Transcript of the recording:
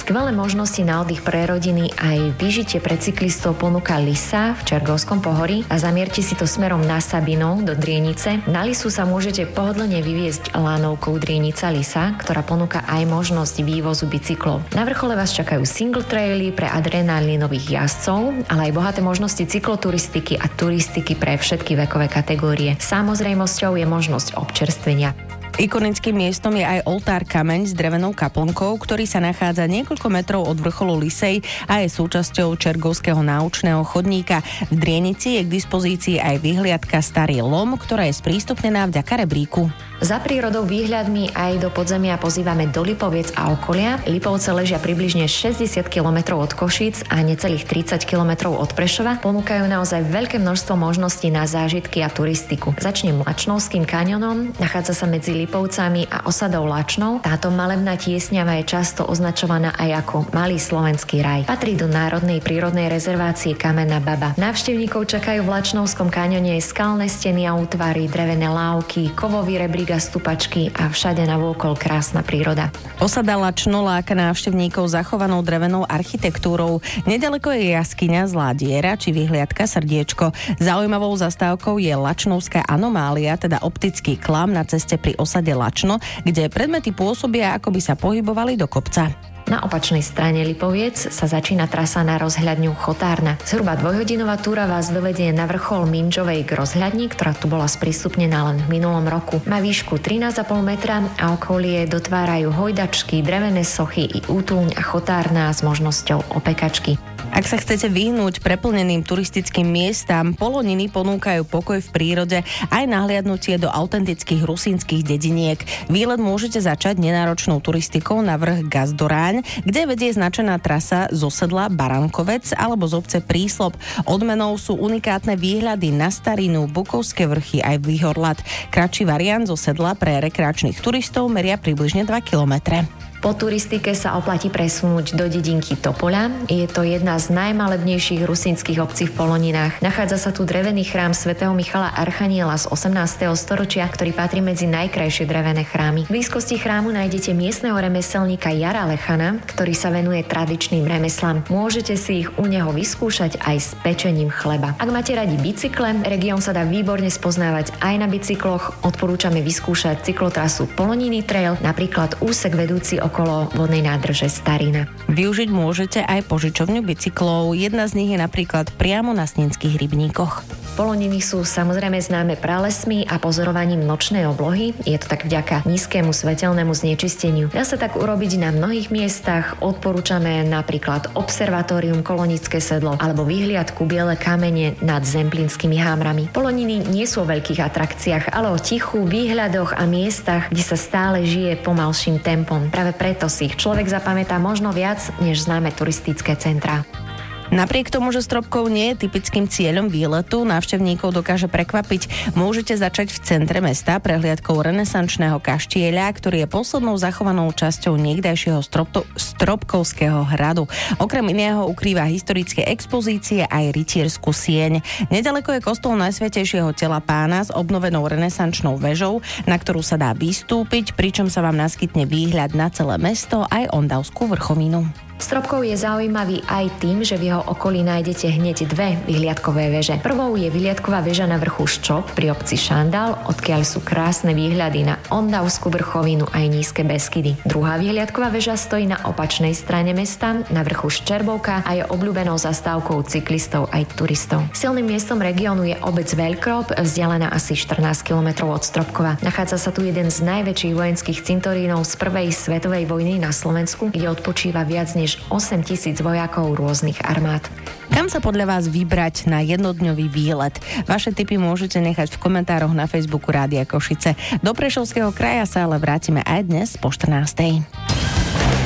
Skvelé možnosti na oddych pre rodiny aj vyžitie pre cyklistov ponúka Lisa v Čergovskom pohorí a zamierte si to smerom na Sabinov do Drienice. Na Lisu sa môžete pohodlne vyviezť lanovkou Drienica Lisa, ktorá ponúka aj možnosť vývozu bicyklov. Na vrchole vás čakajú single traily pre adrenalinových jazdcov, ale aj bohaté možnosti cykloturistiky a turistiky pre všetky vekové kategórie. Samozrejmosťou je možnosť občerstvenia. Ikonickým miestom je aj oltár kameň s drevenou kaplnkou, ktorý sa nachádza niekoľko metrov od vrcholu Lisej a je súčasťou Čergovského náučného chodníka. V Drienici je k dispozícii aj vyhliadka Starý Lom, ktorá je sprístupnená vďaka rebríku. Za prírodou výhľadmi aj do podzemia pozývame do Lipoviec a okolia. Lipovce ležia približne 60 km od Košíc a necelých 30 km od Prešova. Ponúkajú naozaj veľké množstvo možností na zážitky a turistiku. Začnem Lačnovským kaňonom, nachádza sa medzi Lipovcami a osadou Lačnov. Táto malebná tiesňava je často označovaná aj ako malý slovenský raj. Patrí do Národnej prírodnej rezervácie Kamenná baba. Návštevníkov čakajú v Lačnovskom kaňone skalné steny a útvary, drevené lávky, kovový rebrík a stupačky a všade navôkol krásna príroda. Osada Lačno láka návštevníkov zachovanou drevenou architektúrou. Nedaleko je jaskyňa Zlá diera či vyhliadka Srdiečko. Zaujímavou zastávkou je Lačnovská anomália, teda optický klam na ceste pri osade Lačno, kde predmety pôsobia, ako by sa pohybovali do kopca. Na opačnej strane Lipoviec sa začína trasa na rozhľadňu Chotárna. Zhruba dvojhodinová túra vás dovedie na vrchol Minčovej k rozhľadni, ktorá tu bola sprístupnená len v minulom roku. Má výšku 13,5 metra a okolie dotvárajú hojdačky, drevené sochy i útulň a Chotárna s možnosťou opekačky. Ak sa chcete vyhnúť preplneným turistickým miestam, Poloniny ponúkajú pokoj v prírode aj nahliadnutie do autentických rusínskych dediniek. Výlet môžete začať nenáročnou turistikou na vrch Gazdoráň, kde vedie značená trasa zo sedla Barankovec alebo z obce Príslop. Odmenou sú unikátne výhľady na Starinu, Bukovské vrchy aj Výhorlat. Kratší variant zo sedla pre rekreačných turistov meria približne 2 kilometre. Po turistike sa oplatí presunúť do dedinky Topoľa. Je to jedna z najmalebnejších rusínskych obcí v Poloninách. Nachádza sa tu drevený chrám svätého Michala Archaniela z 18. storočia, ktorý patrí medzi najkrajšie drevené chrámy. V blízkosti chrámu nájdete miestneho remeselníka Jara Lechana, ktorý sa venuje tradičným remeslám. Môžete si ich u neho vyskúšať aj s pečením chleba. Ak máte radi bicykle, región sa dá výborne spoznávať aj na bicykloch. Odporúčame vyskúšať cyklotrasu Poloniny Trail, napríklad úsek vedúci okolo vodnej nádrže Starina. Využiť môžete aj požičovňu bicyklov. Jedna z nich je napríklad priamo na Snínskych rybníkoch. Poloniny sú samozrejme známe pralesmi a pozorovaním nočnej oblohy. Je to tak vďaka nízkemu svetelnému znečisteniu. Dá sa tak urobiť na mnohých miestach. Odporúčame napríklad observatórium Kolonické sedlo alebo vyhliadku Biele kamene nad Zemplínskymi hámrami. Poloniny nie sú o veľkých atrakciách, ale o tichu, výhľadoch a miestach, kde sa stále žije pomalším tempom. Práve preto si ich človek zapamätá možno viac než známe turistické centrá. Napriek tomu, že Stropkov nie je typickým cieľom výletu, návštevníkov dokáže prekvapiť. Môžete začať v centre mesta prehliadkou renesančného kaštieľa, ktorý je poslednou zachovanou časťou niekdajšieho Stropkovského hradu. Okrem iného ukrýva historické expozície aj rytierskú sieň. Nedaleko je kostol Najsvätejšieho tela Pána s obnovenou renesančnou vežou, na ktorú sa dá vystúpiť, pričom sa vám naskytne výhľad na celé mesto aj Ondavskú vrchovinu. Stropkov je zaujímavý aj tým, že v jeho okolí nájdete hneď dve vyhliadkové veže. Prvou je vyhliadková väža na vrchu Ščop pri obci Šandál, odkiaľ sú krásne výhľady na Ondavskú vrchovinu aj nízke Beskydy. Druhá vyhliadková väža stojí na opačnej strane mesta, na vrchu Ščerbovka a je obľúbenou zastávkou cyklistov aj turistov. Silným miestom regiónu je obec Veľkrop, vzdialená asi 14 km od Stropkova. Nachádza sa tu jeden z najväčších vojenských cintorínov z prvej svetovej vojny na Slovensku, kde odpočíva viac než 8 000 vojakov rôznych armád. Kam sa podľa vás vybrať na jednodňový výlet? Vaše tipy môžete nechať v komentároch na Facebooku Rádia Košice. Do Prešovského kraja sa ale vrátime aj dnes po 14.